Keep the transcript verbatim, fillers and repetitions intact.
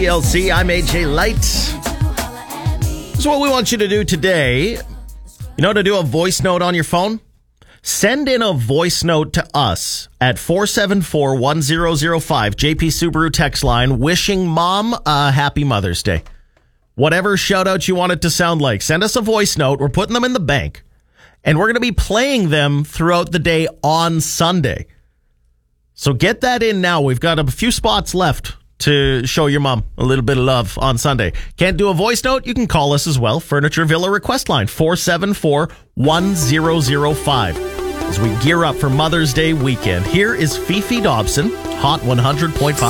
T L C. I'm A J Light. This is what we want you to do today. You know how to do a voice note on your phone? Send in a voice note to us at four seven four, one zero zero five, J P Subaru text line, wishing mom a happy Mother's Day. Whatever shout out you want it to sound like, send us a voice note. We're putting them in the bank, and we're going to be playing them throughout the day on Sunday. So get that in now. We've got a few spots left to show your mom a little bit of love on Sunday. Can't do a voice note? You can call us as well. Furniture Villa request line, four seven four, one zero zero five. As we gear up for Mother's Day weekend, here is Fifi Dobson, Hot one hundred point five.